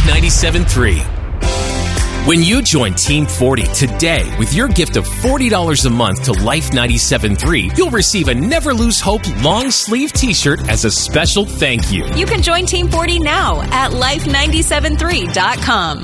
97.3. When you join Team 40 today with your gift of $40 a month to Life 97.3, you'll receive a Never Lose Hope long sleeve t-shirt as a special thank you. You can join Team 40 now at life973.com.